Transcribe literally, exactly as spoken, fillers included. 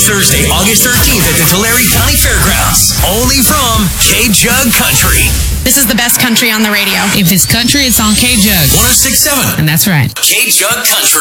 Thursday, August thirteenth at the Tulare County Fairgrounds. Only from K-Jug Country. This is the best country on the radio. If it's country, it's on K-Jug. one oh six point seven. And that's right. K-Jug Country.